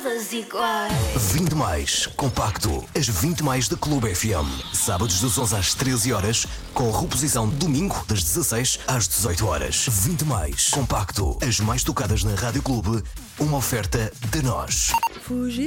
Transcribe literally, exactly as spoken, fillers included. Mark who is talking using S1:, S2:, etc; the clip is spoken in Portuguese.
S1: todas iguais.
S2: vinte mais compacto. As vinte mais da Clube F M. Sábados das onze às treze horas, com reposição domingo das dezasseis às dezoito horas. vinte mais compacto. As mais tocadas na Rádio Clube. Uma oferta de nós.
S3: Fugir.